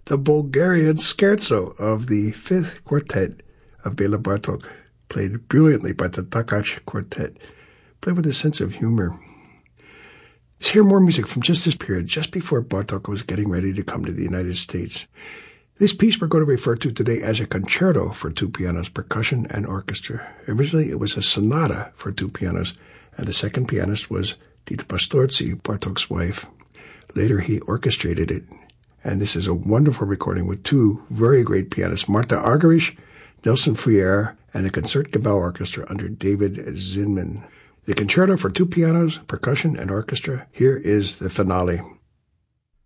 the Bulgarian Scherzo of the Fifth Quartet of Bela Bartok, played brilliantly by the Takacs Quartet, played with a sense of humor. Let's hear more music from just this period, just before Bartok was getting ready to come to the United States. This piece we're going to refer to today as a concerto for two pianos, percussion, and orchestra. Originally, it was a sonata for two pianos, and the second pianist was Dita Pastorzi, Bartok's wife. Later, he orchestrated it, and this is a wonderful recording with two very great pianists, Marta Argerich, Nelson Freire, and a Concertgebouw orchestra under David Zinman. The concerto for two pianos, percussion, and orchestra. Here is the finale.